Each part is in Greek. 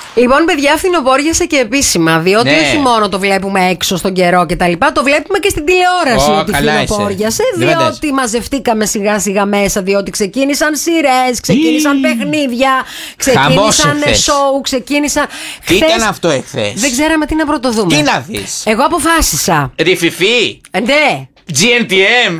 Λοιπόν, παιδιά, φθινοπόριασε και επίσημα. Διότι όχι μόνο το βλέπουμε έξω στον καιρό και τα λοιπά, το βλέπουμε και στην τηλεόραση ότι φθινοπόριασε. Διότι μαζευτήκαμε σιγά-σιγά μέσα, διότι ξεκίνησαν σειρές, ξεκίνησαν παιχνίδια, ξεκίνησαν σοου, ξεκίνησαν. Τι ήταν αυτό εχθές? Δεν ξέραμε τι να πρωτοδούμε. Τι να δεις? Εγώ αποφάσισα. Ριφιφί. Ναι. GNTM.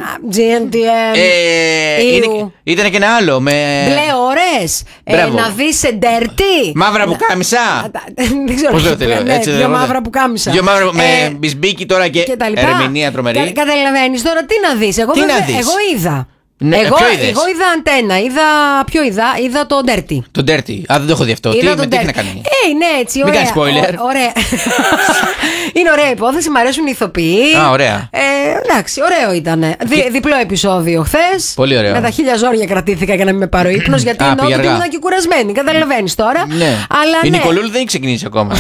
Ήταν και ένα άλλο με μπλε ώρες. Να δεις dirty. Μαύρα πουκάμισα. Δεν ξέρω πώς το λέω. Δύο μαύρα πουκάμισα. Δύο μαύρα με μπισμπίκι τώρα και ερμηνεία τρομερή. Καταλαβαίνεις τώρα τι να δεις. Εγώ είδα. Ναι, εγώ είδα Αντένα, ποιο είδα το Dirty. Το Dirty, δεν το έχω δει αυτό. Τι να κάνει? Ναι, έτσι, ωραία. Μην κάνεις spoiler. Ωραία. Είναι ωραία υπόθεση, μ' αρέσουν οι ηθοποιοί. Ωραία. Εντάξει, ωραίο ήταν. Διπλό επεισόδιο χθες. Πολύ ωραίο. Με τα 1000 ζόρια κρατήθηκα για να μην με πάρω ύπνος, γιατί εννοώ ότι ήμουν και κουρασμένη. Καταλαβαίνεις τώρα. Η Νικολούλη δεν έχει ξεκινήσει ακόμα.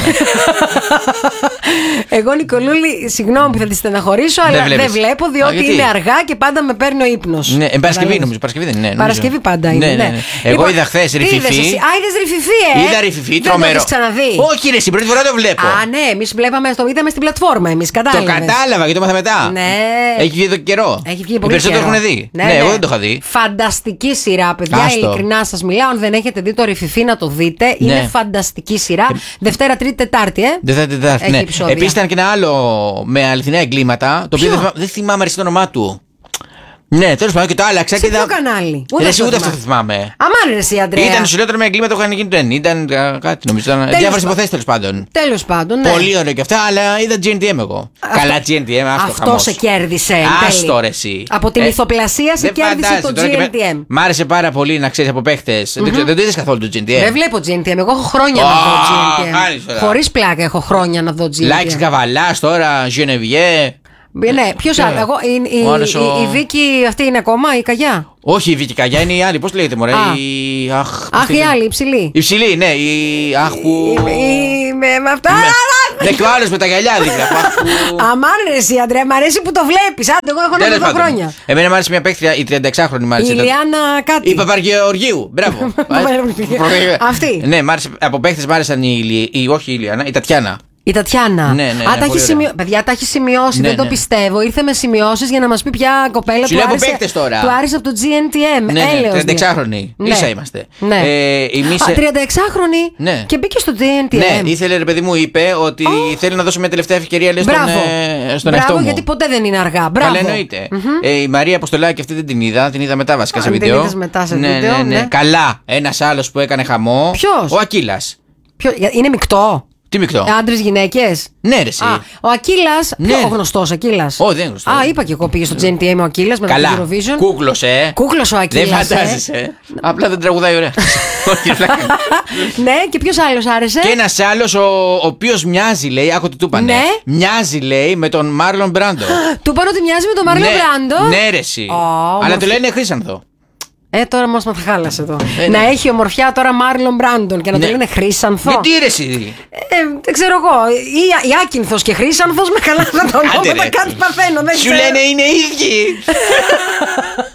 Εγώ, Νικολούλη, συγγνώμη που θα τη στεναχωρήσω, αλλά δεν βλέπω, διότι είναι αργά και πάντα με παίρνει ο ύπνος. Παρασκευή νομίζω. Παρασκευή δεν είναι. Παρασκευή πάντα είναι. Ναι. Εγώ είδα χθες Ριφιφί. Είδες Ριφιφί, Είδα Ριφιφί, τρομερό. Δεν το έχεις ξαναδεί? Όχι, ρε, στην πρώτη φορά το βλέπω. Ναι, εμείς είδαμε στην πλατφόρμα. Κατάλαβες. Το κατάλαβα και το έμαθα μετά. Ναι. Έχει βγει εδώ και καιρό. Έχει βγει πολύ. Οι περισσότεροι έχουν δει. Ναι, εγώ δεν το είχα δει. Φανταστική σειρά, παιδιά. Ειλικρινά σας μιλάω. Αν δεν έχετε δει το Ριφιφί, να το δείτε. Είναι φανταστική σειρά. Δευτέρα, Τρίτη, Τετάρτη, Δευτέρα, Τετάρτη. Επίσης ήταν και ένα άλλο με αληθινά εγκλήματα. Το οποίο δεν θυμάμαι το όνομά του. Ναι, τέλος πάντων και το άλλαξα. Σε ποιο κανάλι? Ούτε αυτό θυμάμαι. Αμάν ρε εσύ, Αντρέα. Ήταν σειρότερα με εγκλήματα που είχαν γίνει το 90. Ήταν κάτι νομίζω. Διάφορες υποθέσεις τέλος πάντων. Τέλος πάντων, ναι. Πολύ ωραίο και αυτά, αλλά είδα GNTM εγώ. Καλά GNTM, αυτό σε κέρδισε. Άστο ρε εσύ. Από την ηθοπλασία σε κέρδισε το GNTM. Μ' άρεσε πάρα πολύ να ξέρεις από παίχτες. Δεν το είδες καθόλου το GNTM? Δεν βλέπω GNTM. Εγώ έχω χρόνια να δω GNTM. Χωρίς πλάκα έχω χρόνια να δω GNTM. Λάκης Καβαλάς τώρα, Genevieve. Ναι, ποιος άλλο? Η Βίκη αυτή είναι ακόμα, η Καγιά? Όχι, η Βίκη Καγιά είναι η άλλη. Πώς λέγεται, μωρέ? Η άλλη, η υψηλή. Η ψηλή, ναι. Με αυτά. Ναι, και ο άλλος με τα γυαλιά δίπλα. Αμάν ρε εσύ, Αντρέα, μ' αρέσει που το βλέπεις. Άντε, εγώ έχω να το δω χρόνια. Εμένα μ' άρεσε μια παίκτρια, η 36χρονη μ' άρεσε. Η Ιλιάνα κάτι. Η Παπαργεωργίου. Μπράβο. Αυτή. Ναι, από παίκτες μ' άρεσαν όχι η Ιλιάνα, η Τατιάνα. Η Τατιάνα. Ναι, παιδιά, τα έχει σημειώσει, δεν το πιστεύω. Ήρθε με σημειώσεις για να μας πει ποια κοπέλα του άρεσε από το GNTM. Ναι, 36χρονη. Ίσα είμαστε. 36χρονη και μπήκε στο GNTM. Ναι, ήθελε, ρε παιδί μου, είπε ότι θέλει να δώσει μια τελευταία ευκαιρία στον εαυτό μου. Γιατί ποτέ δεν είναι αργά. Μπράβο. Καλά, εννοείται. Η Μαρία Αποστολάκη αυτή δεν την είδα. Την είδα μετά βασικά σε βίντεο. Την είδες μετά σε βίντεο. Καλά. Ένας άλλος που έκανε χαμό. Ποιος? Ο Ακύλας. Είναι μεικτό? Τι μεικτό? Άντρες, γυναίκες. Ναι, ρε εσύ. Ο Ακύλας. Ο γνωστός Ακύλας. Όχι, δεν είναι γνωστός. Είπα και εγώ πήγε στο GNTM ο Ακύλας με το Eurovision. Κούκλωσε. Κούκλος ο Ακύλας. Δεν φαντάζεσαι. Απλά δεν τραγουδάει ωραία. Ναι, και ποιος άλλος άρεσε? Και ένας άλλος ο οποίος μοιάζει, λέει, άκου τι του είπανε. Μοιάζει, λέει, με τον Μάρλον Μπράντο. Του είπαν ότι μοιάζει με τον Μάρλον Μπράντο. Ναι, ρε εσύ. Αλλά του λένε Χρύσανθο. Τώρα μας θα χάλασε εδώ. Να έχει ομορφιά τώρα Μάρλον Μπράντον και να το λένε Χρύσανθο. Γιατί ρε εσύ? Δεν ξέρω εγώ. Η Άκυνθος και Χρύσανθος με καλά θα το ονόματα κάτι παθαίνω. Σου λένε είναι ίδιοι.